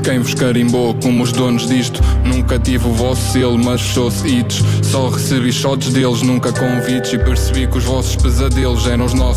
quem vos carimbou como os donos disto. Nunca tive o vosso selo, mas fechou-se hits. Só recebi shots deles, nunca convites. E percebi que os vossos pesadelos eram os nossos.